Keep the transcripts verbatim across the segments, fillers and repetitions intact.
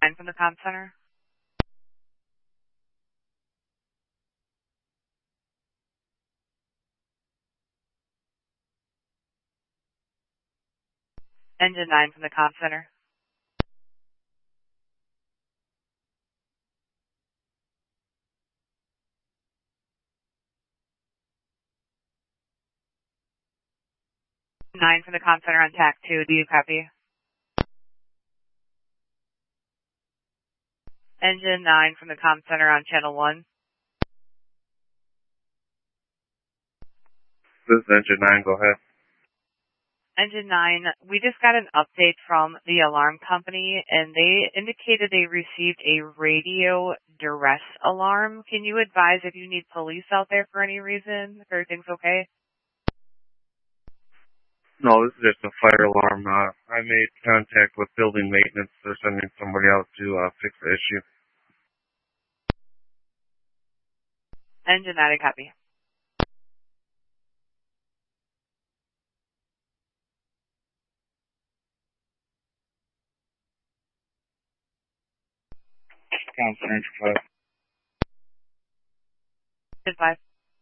nine from the comm center. Engine nine from the comm center. nine from the comm center on T A C two. Do you copy? Engine nine from the comm center on channel one. This is Engine nine. Go ahead. Engine nine, we just got an update from the alarm company, and they indicated they received a radio duress alarm. Can you advise if you need police out there for any reason? If everything's okay? No, this is just a fire alarm. Uh, I made contact with building maintenance. They're sending somebody out to uh, fix the issue. Engine nine, I copy. Comm center five. Engine five.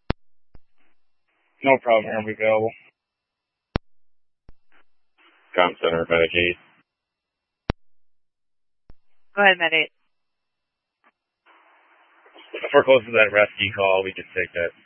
No problem. Here we go. Comm center, Medic eight. Go ahead, Med eight. If we're close to that rescue call, we can take that.